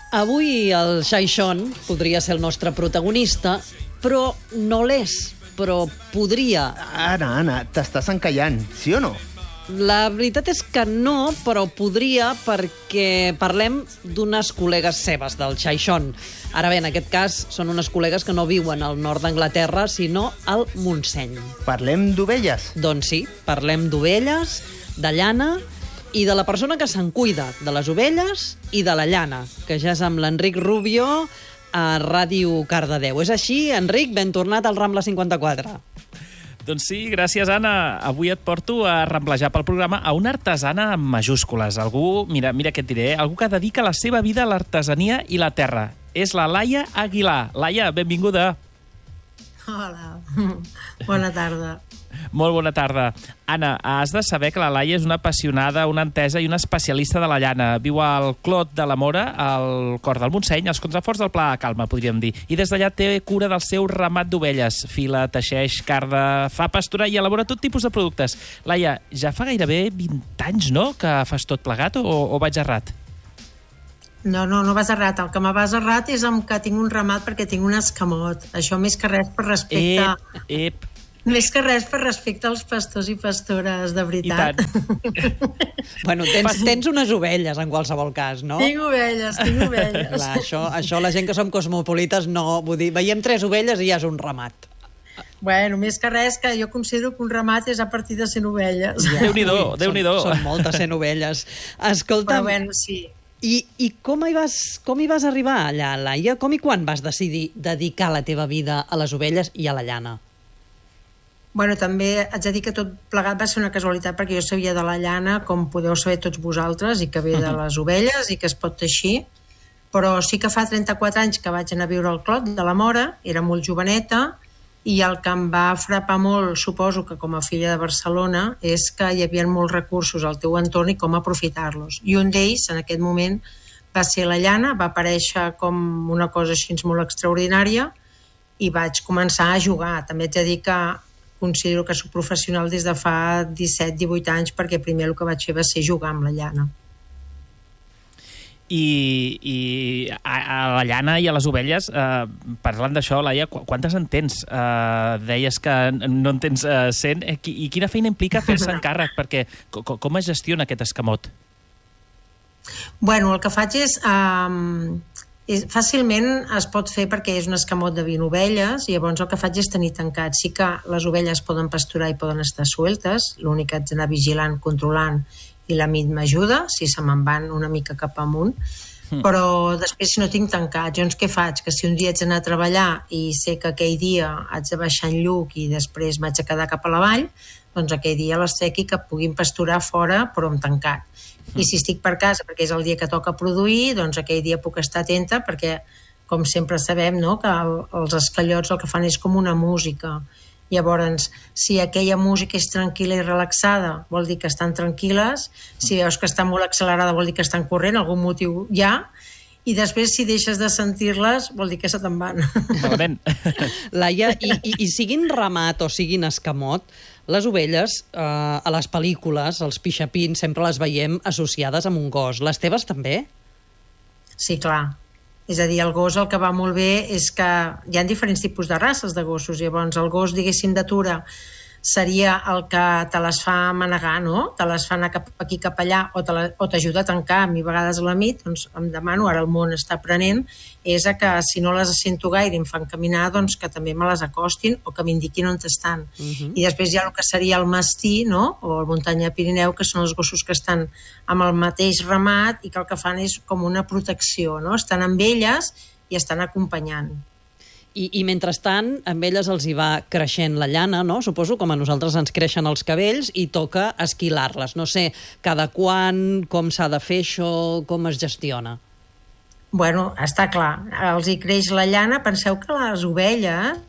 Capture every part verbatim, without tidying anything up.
Avui el Xaixón podria ser el nostre protagonista, però no l'és, però podria. Anna, Anna, t'estàs encallant, sí o no? La veritat és que no, però podria, perquè parlem d'unes col·legues seves, del Xaixón. Ara bé, en aquest cas, són unes col·legues que no viuen al nord d'Anglaterra, sinó al Montseny. Parlem d'ovelles? Doncs sí, parlem d'ovelles, de llana i de la persona que se'n cuida, de les ovelles i de la llana, que ja és amb l'Enric Rubio a Ràdio Cardedeu. És així, Enric, ben tornat al Rambla cinquanta-quatre. Doncs sí, gràcies, Anna. Avui et porto a ramblejar pel programa a una artesana amb majúscules. Algú, mira, mira què et diré, eh? Algú que dedica la seva vida a l'artesania i la terra. És la Laia Aguilar. Laia, benvinguda. Hola, bona tarda. Molt bona tarda. Anna, has de saber que la Laia és una apassionada, una entesa i una especialista de la llana. Viu al Clot de la Mora, al cor del Montseny, als contraforts del Pla de Calma, podríem dir. I des d'allà té cura del seu ramat d'ovelles. Fila, teixeix, carda, fa pasturar i elabora tot tipus de productes. Laia, ja fa gairebé vint anys, no?, que fas tot plegat, o, o vaig errat? No, no, no vas errat. El que me vas errat és amb que tinc un ramat perquè tinc un escamot. Això més que res per respecte... Ep, ep. Més que res per respecte als pastors i pastores, de veritat. I tant. Bueno, tens, tens unes ovelles, en qualsevol cas, no? Tinc ovelles, tinc ovelles. Clar, això, això la gent que som cosmopolites no... Vull dir, veiem tres ovelles i ja és un ramat. Bueno, més que res, que jo considero que un ramat és a partir de cent ovelles. Ja. Déu-n'hi-do, Déu-n'hi-do. Són, són moltes cent ovelles. Escolta'm, però bueno, sí. I, i com, hi vas, com hi vas arribar allà, Laia? Com i quan vas decidir dedicar la teva vida a les ovelles i a la llana? Bueno, també haig de dir que tot plegat va ser una casualitat perquè jo sabia de la llana, com podeu saber tots vosaltres, i que ve de les ovelles i que es pot teixir, però sí que fa trenta-quatre anys que vaig anar a viure al Clot de la Mora, era molt joveneta, i el que em va frapar molt, suposo que com a filla de Barcelona, és que hi havia molts recursos al teu entorn i com aprofitar-los. I un d'ells, en aquest moment, va ser la llana, va aparèixer com una cosa així molt extraordinària i vaig començar a jugar. També haig de dir que considero que soc professional des de fa disset divuit anys perquè primer el que vaig fer va ser jugar amb la llana. I, i a, a la llana i a les ovelles, eh, parlant d'això, Laia, quantes en tens? Eh, deies que no en tens eh, cent. Eh, I quina feina implica fer-se encàrrec? Perquè com, com es gestiona aquest escamot? Bueno, el que faig és... Um, és fàcilment es pot fer perquè és un escamot de vint ovelles i llavors el que faig és tenir tancat. Sí que les ovelles poden pasturar i poden estar sueltes, l'únic que haig d'anar vigilant, controlant, i la mit m'ajuda, si se me'n van una mica cap amunt, mm. però després si no tinc tancat, llavors què faig? Que si un dia haig d'anar a treballar i sé que aquell dia haig de baixar en lluc i després m'haig de quedar cap a la vall, doncs aquell dia les trequi que puguin pasturar fora però amb tancat. I si estic per casa perquè és el dia que toca produir, doncs aquell dia puc estar atenta perquè, com sempre sabem, no?, que el, els escallots el que fan és com una música. Llavors, si aquella música és tranquil·la i relaxada, vol dir que estan tranquil·les. Si veus que està molt accelerada, vol dir que estan corrent, algun motiu hi ha. I després, si deixes de sentir-les, vol dir que se te'n van. Malament. Laia, i, i, i siguin ramat o siguin escamot, les ovelles, eh, a les pel·lícules, els pixapins, sempre les veiem associades amb un gos. Les teves també? Sí, clar. És a dir, el gos el que va molt bé és que hi ha diferents tipus de races de gossos. Llavors, el gos, diguéssim, d'atura seria el que te les fa manegar, no? Te les fa anar cap aquí, cap allà, o t'ajuda a tancar. A mi a vegades a la nit, doncs em demano, ara el món està aprenent, és a que si no les sento gaire i em fan caminar, doncs que també me les acostin o que m'indiquin on estan. Uh-huh. I després hi ha el que seria el mastí, no?, o el muntanya Pirineu, que són els gossos que estan amb el mateix ramat i que el que fan és com una protecció, no? Estan amb elles i estan acompanyant. I, i mentrestant, amb elles els hi va creixent la llana, no? Suposo, com a nosaltres ens creixen els cabells, i toca esquilar-les. No sé, cada quan, com s'ha de fer això, com es gestiona? Bueno, està clar. Els hi creix la llana. Penseu que les ovelles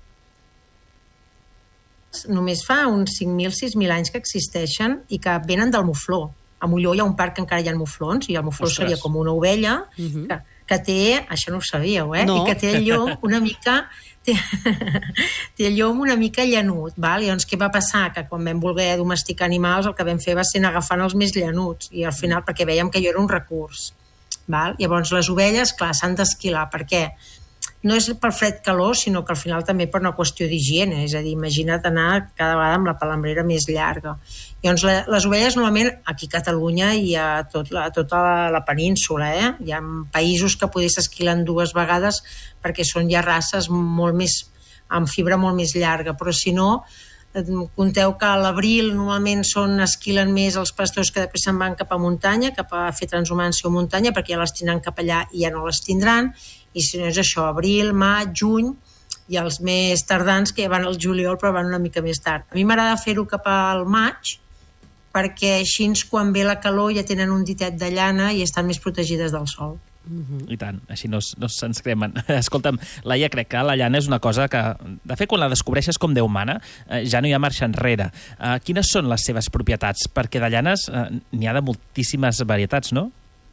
només fa uns cinc mil, sis mil anys que existeixen i que venen del mufló. A Molló hi ha un parc que encara hi ha muflons, i el mufló Ostres. seria com una ovella, uh-huh. que que té, això no ho sabíeu, eh? No. I que té el llom una mica... Té, té el llom una mica llanut, val? I llavors què va passar? Que quan vam voler domesticar animals el que vam fer va ser anar agafant els més llanuts i al final, perquè veiem que jo era un recurs. Val? Llavors, les ovelles, clar, s'han d'esquilar. Per què? No és per fred calor, sinó que al final també per una qüestió d'higiene. És a dir, imagina't anar cada vegada amb la palambrera més llarga. Llavors, les ovelles normalment aquí a Catalunya i a, tot la, a tota la, la península, eh? Hi ha països que potser s'esquilen dues vegades perquè són ja races molt més, amb fibra molt més llarga, però si no, compteu que a l'abril normalment són, esquilen més els pastors que després se'n van cap a muntanya, cap a fer transhumància o muntanya, perquè ja les tindran cap allà i ja no les tindran, i si no és això, abril, maig, juny, i els més tardans que ja van al juliol però van una mica més tard. A mi m'agrada fer-ho cap al maig, perquè així quan ve la calor ja tenen un ditet de llana i estan més protegides del sol. Mm-hmm. I tant, així no, no se'ns cremen. Escolta'm, Laia, crec que la llana és una cosa que, de fet, quan la descobreixes com Déu mana, eh, ja no hi ha marxa enrere. Eh, quines són les seves propietats? Perquè de llanes eh, n'hi ha de moltíssimes varietats, no?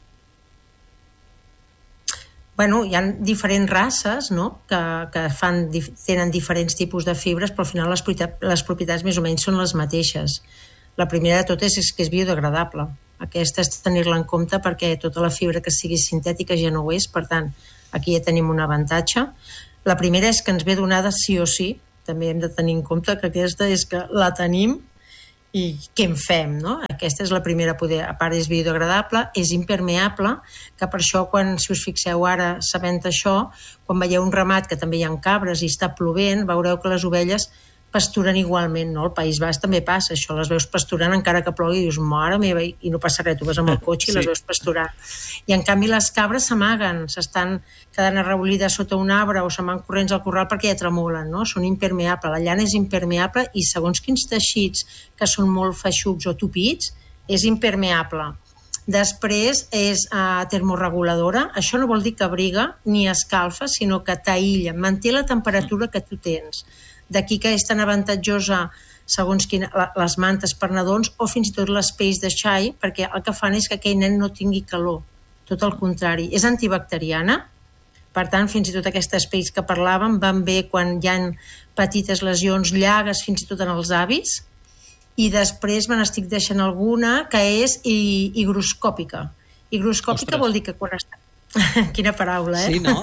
Bueno, hi ha diferents races, no?, que, que fan, tenen diferents tipus de fibres, però al final les, les propietats més o menys són les mateixes. La primera de totes és que és biodegradable. Aquesta és tenir-la en compte perquè tota la fibra que sigui sintètica ja no ho és, per tant, aquí ja tenim un avantatge. La primera és que ens ve donada sí o sí, també hem de tenir en compte que aquesta és que la tenim i què en fem, no? Aquesta és la primera poder. A part és biodegradable, és impermeable, que per això quan, si us fixeu ara sabent això, quan veieu un ramat que també hi ha cabres i està plovent, veureu que les ovelles pasturen igualment, no? Al País Basc també passa això, les veus pasturant encara que plogui i dius, mare meva, i no passa res, tu vas amb el cotxe i sí. Les veus pasturant. I en canvi les cabres s'amaguen, s'estan quedant arrebolides sota un arbre o se'n van corrents al corral perquè ja tremolen, no? Són impermeables, la llana és impermeable i segons quins teixits que són molt feixucs o tupits, és impermeable. Després és uh, termorreguladora, això no vol dir que abriga ni escalfa, sinó que t'aïlla, manté la temperatura que tu tens. D'aquí que és tan avantatjosa segons quina, les mantes per nadons o fins i tot les pells de xai, perquè el que fan és que aquell nen no tingui calor. Tot el contrari. És antibacteriana, per tant, fins i tot aquestes pells que parlàvem van bé quan hi ha petites lesions, llagues, fins i tot en els avis, i després me n'estic deixant alguna que és higroscòpica. Higroscòpica Ostres. Vol dir que quan està... Quina paraula, eh? Sí, no?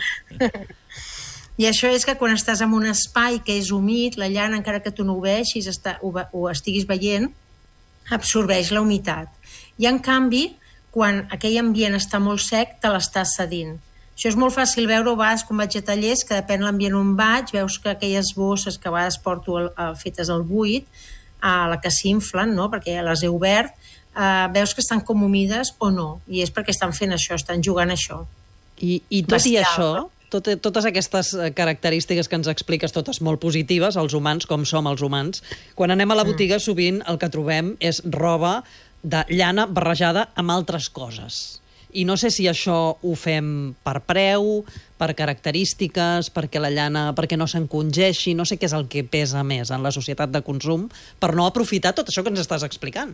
I això és que quan estàs en un espai que és humit, la llana, encara que tu no ho veixis, està, ho, ho estiguis veient, absorbeix la humitat. I en canvi, quan aquell ambient està molt sec, te l'estàs cedint. Això és molt fàcil veure, a vegades quan vaig a tallers, que depèn l'ambient on vaig, veus que aquelles bosses que a vegades porto el, el, fetes al buit, a la que s'inflen, no? Perquè ja les he obert, eh, veus que estan com humides o no. I és perquè estan fent això, estan jugant això. I, i tot Bestial, i això... No? Tot, totes aquestes característiques que ens expliques, totes molt positives, els humans, com som els humans, quan anem a la botiga sovint el que trobem és roba de llana barrejada amb altres coses. I no sé si això ho fem per preu, per característiques, perquè la llana, perquè no s'encongeixi, no sé què és el que pesa més en la societat de consum, per no aprofitar tot això que ens estàs explicant.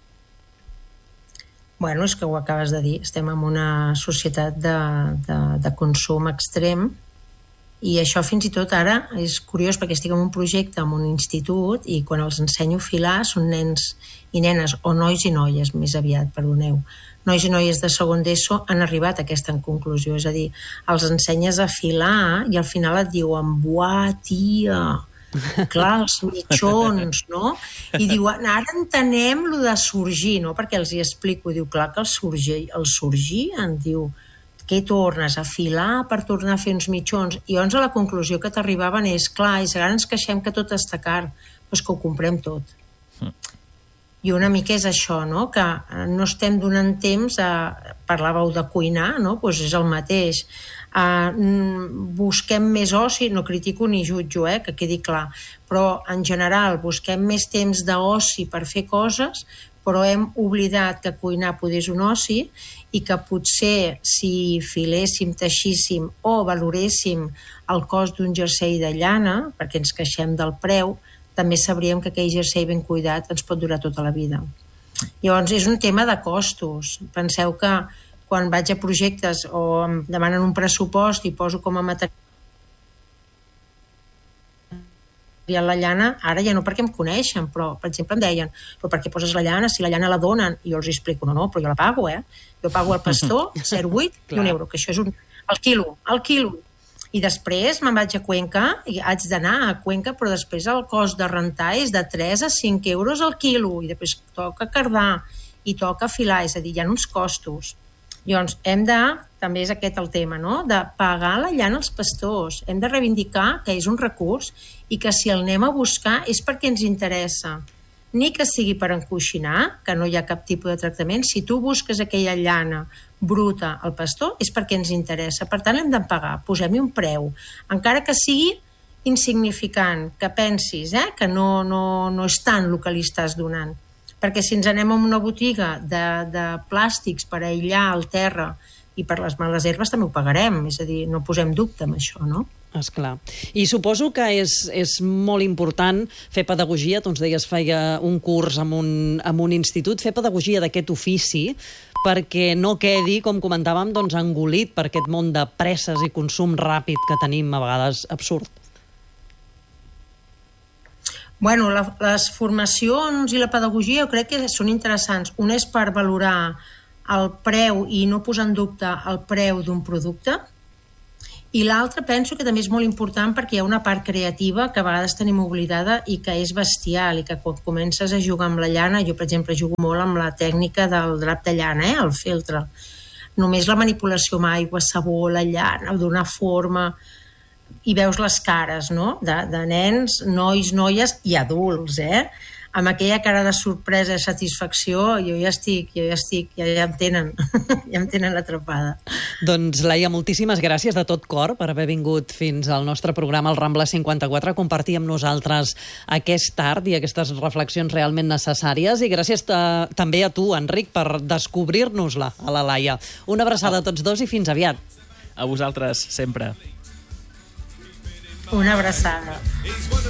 Bueno, és que ho acabes de dir, estem en una societat de, de, de consum extrem i això fins i tot ara és curiós perquè estic en un projecte en un institut i quan els ensenyo a filar són nens i nenes, o nois i noies més aviat, perdoneu, nois i noies de segon d'ESO han arribat a aquesta conclusió, és a dir, els ensenyes a filar i al final et diuen, buah, tia, clar, els mitjons, no? I diu, ara entenem lo de sorgir, no? Perquè els hi explico, diu, clar que el sorgir, el sorgir, em diu, què tornes a filar per tornar a fer uns mitjons? I llavors a la conclusió que t'arribaven és, clar, i ara ens queixem que tot està car, doncs que ho comprem tot. Mm. I una mica és això, no? Que no estem donant temps a... Parlàveu de cuinar, no? Doncs és el mateix. Uh, busquem més oci, no critico ni jutjo, eh, que quedi clar, però en general busquem més temps d'oci per fer coses, però hem oblidat que cuinar poder és un oci i que potser si filéssim, teixíssim o valoréssim el cost d'un jersei de llana, perquè ens queixem del preu, també sabríem que aquell jersei ben cuidat ens pot durar tota la vida. Llavors és un tema de costos. Penseu que quan vaig a projectes o em demanen un pressupost i poso com a material enviat la llana, ara ja no perquè em coneixen, però, per exemple, em deien, però per què poses la llana si la llana la donen? I jo els explico, no, no, però jo la pago, eh? Jo pago al pastor zero coma vuit i un euro, que això és un... el quilo, el quilo. I després me'n vaig a Cuenca, i haig d'anar a Cuenca, però després el cost de rentar és de tres a cinc euros al quilo, i després toca cardar, i toca filar, és a dir, hi ha uns costos. Llavors, hem de, també és aquest el tema, no?, de pagar la llana als pastors. Hem de reivindicar que és un recurs i que si el anem a buscar és perquè ens interessa. Ni que sigui per encoixinar, que no hi ha cap tipus de tractament. Si tu busques aquella llana bruta al pastor és perquè ens interessa. Per tant, hem de pagar. Posem-hi un preu. Encara que sigui insignificant, que pensis eh, que no, no, no és tant el que li estàs donant. Perquè si ens anem a una botiga de, de plàstics per aïllar el terra i per les males herbes també ho pagarem. És a dir, no posem dubte amb això, no? Esclar. I suposo que és, és molt important fer pedagogia. Tu ens deies feia un curs en un, en un institut, fer pedagogia d'aquest ofici perquè no quedi, com comentàvem, doncs, engolit per aquest món de presses i consum ràpid que tenim a vegades absurd. Bueno, la, les formacions i la pedagogia jo crec que són interessants. Una és per valorar el preu i no posar en dubte el preu d'un producte, i l'altre penso que també és molt important perquè hi ha una part creativa que a vegades tenim oblidada i que és bestial, i que quan comences a jugar amb la llana, jo per exemple jugo molt amb la tècnica del drap de llana, eh, el feltre, només la manipulació amb aigua, sabó, la llana, donar forma, i veus les cares, no?, de, de nens, nois, noies i adults, eh? Amb aquella cara de sorpresa i satisfacció, jo ja estic, jo ja estic, ja, ja em tenen, ja em tenen atrapada. Doncs, Laia, moltíssimes gràcies de tot cor per haver vingut fins al nostre programa, el Rambla cinquanta-quatre, a compartir amb nosaltres aquest art i aquestes reflexions realment necessàries, i gràcies també a tu, Enric, per descobrir-nos-la a la Laia. Una abraçada a tots dos i fins aviat. A vosaltres, sempre. Una abraçada.